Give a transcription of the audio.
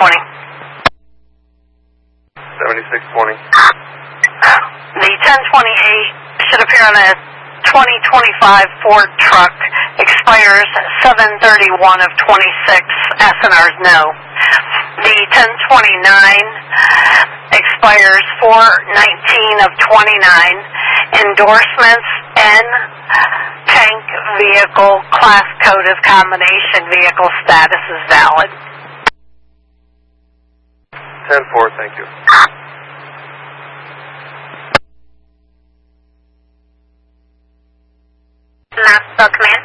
7620. 7620. The 1028 should appear on a 2025 Ford truck. Expires 7/31 of 26. SNR's no. The 1029 expires 4/19 of 29. Endorsements N. Tank vehicle. Class code is combination vehicle. Status is valid. 10-4, thank you. Maxwell Command.